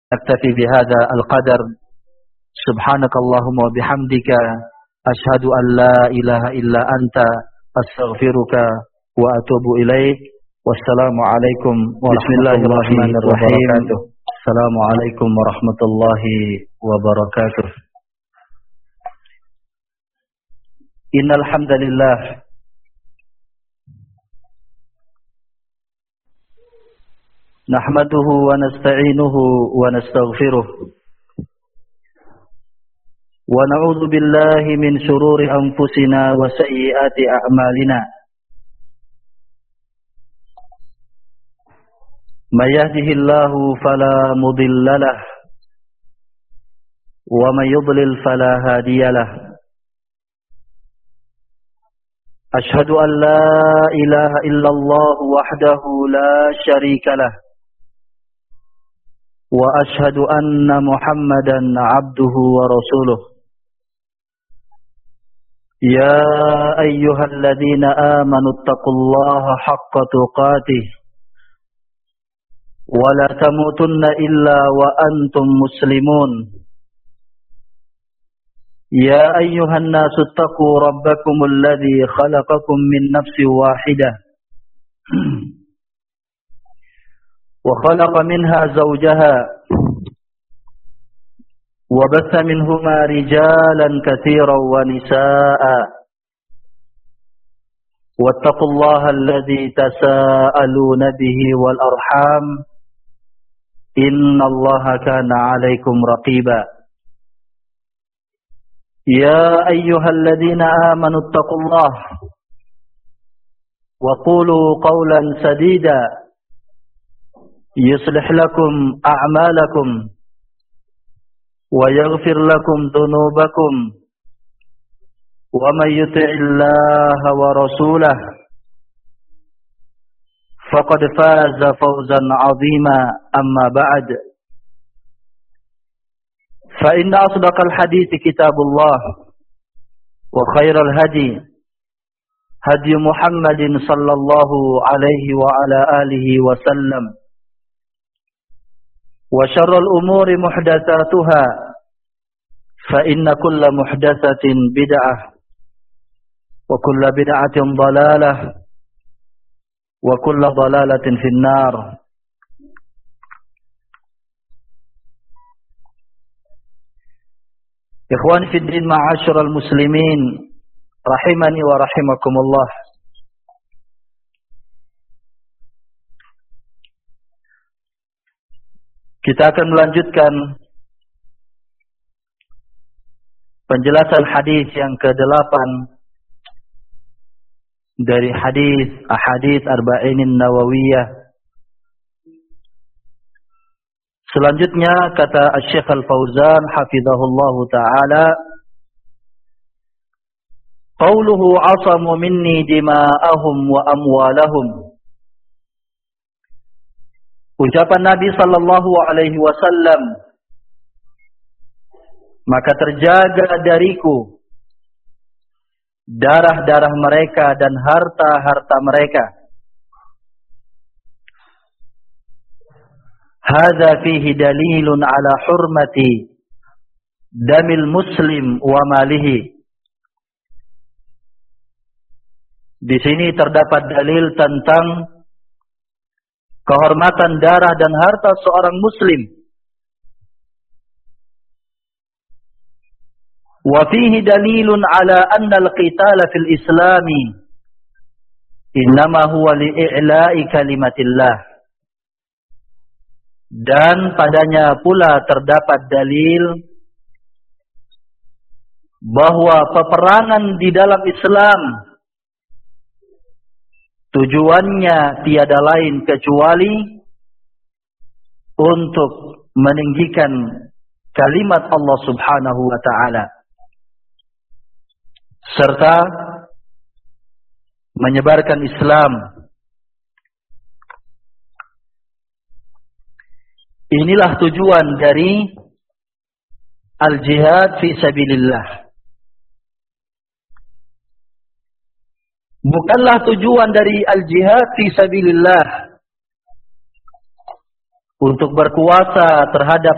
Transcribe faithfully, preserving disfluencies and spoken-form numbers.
نكتفي بهذا القدر. سبحانك اللهم وبحمدك أشهد أن لا إله إلا أنت أستغفرك وأتوب إليك. والسلام عليكم ورحمة الله وبركاته. السلام عليكم ورحمة الله وبركاته. إن الحمد لله نحمده ونستعينه ونستغفره ونعوذ بالله من شرور أنفسنا وسيئات أعمالنا. من يهده الله فلا مضل له ومن يضلل فلا هادي له. أشهد أن لا إله إلا الله وحده لا شريك له وأشهد أن محمدا عبده ورسوله. يا أيها الذين آمنوا اتقوا الله حق تقاته ولا تموتن إلا وأنتم مسلمون. يا أيها الناس اتقوا ربكم الذي خلقكم من نفس واحدة وخلق منها زوجها وبث منهما رجالا كثيرا ونساء. واتقوا الله الذي تساءلون به والأرحام إن الله كان عليكم رقيبا. يا أيها الذين آمنوا اتقوا الله وقولوا قولا سديدا يصلح لكم أعمالكم ويغفر لكم ذنوبكم ومن يطع الله ورسوله فقد فاز فوزا عظيما. أما بعد فإن أصدق الحديث كتاب الله وخير الهدي هدي محمد صلى الله عليه وعلى آله وسلم وشر الأمور محدثاتها فإن كل محدثة بدعة وكل بدعة ضلالة وكل ضلالة في النار. إخواني في الدين معاشر المسلمين rahimani wa rahimakumullah. Kita akan melanjutkan penjelasan hadis yang kedelapan dari hadis ahadits arba'inin nawawiyah. Selanjutnya kata Asy-Syaikh Al-Fauzan hafizahullahu taala, qauluhu asamu minni dima'ahum wa amwalahum. Ucapan Nabi sallallahu alaihi wasallam, maka terjaga dariku darah-darah mereka dan harta-harta mereka. Hadza fihi dalilun ala hurmati damil muslim wa malihi. Di sini terdapat dalil tentang kehormatan darah dan harta seorang muslim. Wa fihi dalilun ala anna al-qitala fil islami innama huwa li'i'la'i kalimatillah. Dan padanya pula terdapat dalil bahwa peperangan di dalam Islam tujuannya tiada lain kecuali untuk meninggikan kalimat Allah Subhanahu wa taala serta menyebarkan Islam. Inilah tujuan dari al-jihad fi sabilillah. Bukanlah tujuan dari al-jihad fi sabilillah untuk berkuasa terhadap